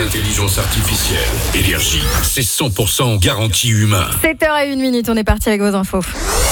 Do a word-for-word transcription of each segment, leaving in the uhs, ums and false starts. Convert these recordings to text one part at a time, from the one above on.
l'intelligence artificielle. Énergie, c'est cent pour cent garantie humain. sept heures et une minute, on est parti avec vos infos.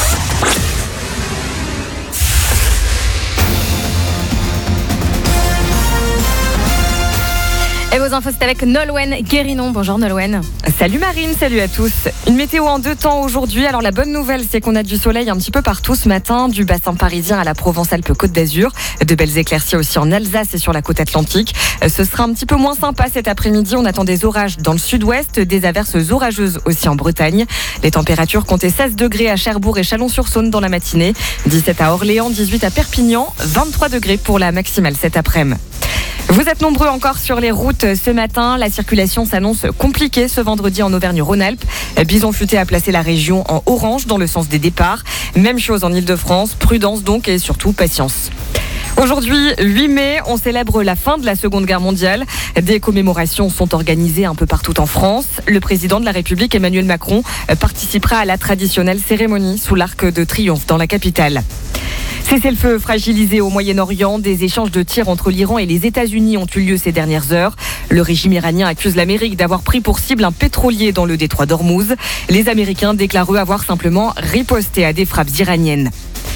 Et vos infos, c'est avec Nolwenn Guérinon. Bonjour Nolwenn. Salut Marine, salut à tous. Une météo en deux temps aujourd'hui. Alors la bonne nouvelle, c'est qu'on a du soleil un petit peu partout ce matin, du bassin parisien à la Provence-Alpes-Côte d'Azur. De belles éclaircies aussi en Alsace et sur la côte atlantique. Ce sera un petit peu moins sympa cet après-midi. On attend des orages dans le sud-ouest, des averses orageuses aussi en Bretagne. Les températures comptaient seize degrés à Cherbourg et Chalon-sur-Saône dans la matinée. dix-sept à Orléans, dix-huit à Perpignan, vingt-trois degrés pour la maximale cet après-midi. Vous êtes nombreux encore sur les routes ce matin. La circulation s'annonce compliquée ce vendredi en Auvergne-Rhône-Alpes. Bison futé a placé la région en orange dans le sens des départs. Même chose en Ile-de-France. Prudence donc et surtout patience. Aujourd'hui, huit mai, on célèbre la fin de la Seconde Guerre mondiale. Des commémorations sont organisées un peu partout en France. Le président de la République, Emmanuel Macron, participera à la traditionnelle cérémonie sous l'Arc de Triomphe dans la capitale. Cessez-le-feu fragilisé au Moyen-Orient. Des échanges de tirs entre l'Iran et les États-Unis ont eu lieu ces dernières heures. Le régime iranien accuse l'Amérique d'avoir pris pour cible un pétrolier dans le détroit d'Ormuz. Les Américains déclarent eux avoir simplement riposté à des frappes iraniennes.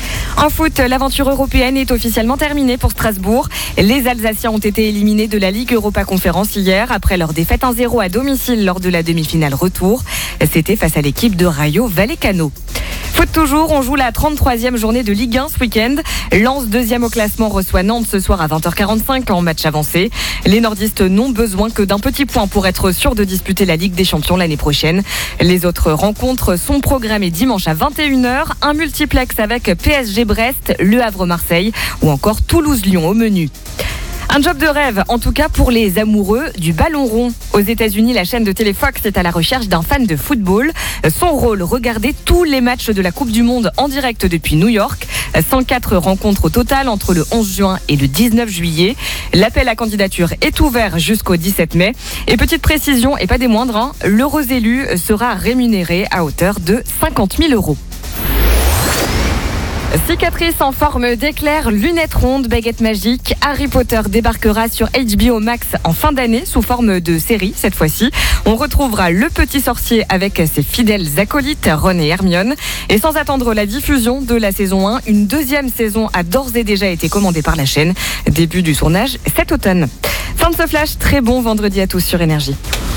En foot, l'aventure européenne est officiellement terminée pour Strasbourg. Les Alsaciens ont été éliminés de la Ligue Europa Conférence hier après leur défaite un zéro à domicile lors de la demi-finale retour. C'était face à l'équipe de Rayo Vallecano. Foot toujours, on joue la trente-troisième journée de Ligue un ce week-end. Lens, deuxième au classement, reçoit Nantes ce soir à vingt heures quarante-cinq en match avancé. Les nordistes n'ont besoin que d'un petit point pour être sûrs de disputer la Ligue des Champions l'année prochaine. Les autres rencontres sont programmées dimanche à vingt et une heures. Un multiplex avec P S G Brest, Le Havre Marseille ou encore Toulouse Lyon au menu. Un job de rêve, en tout cas pour les amoureux du ballon rond. Aux États-Unis, la chaîne de télé Fox est à la recherche d'un fan de football. Son rôle, regarder tous les matchs de la Coupe du Monde en direct depuis New York. cent quatre rencontres au total entre le onze juin et le dix-neuf juillet. L'appel à candidature est ouvert jusqu'au dix-sept mai. Et petite précision, et pas des moindres, hein, l'heureux élu sera rémunéré à hauteur de cinquante mille euros. Cicatrice en forme d'éclair, lunettes rondes, baguette magique. Harry Potter débarquera sur H B O Max en fin d'année sous forme de série cette fois-ci. On retrouvera le petit sorcier avec ses fidèles acolytes Ron et Hermione. Et sans attendre la diffusion de la saison un, une deuxième saison a d'ores et déjà été commandée par la chaîne. Début du tournage cet automne. Fin de ce flash, très bon vendredi à tous sur Énergie.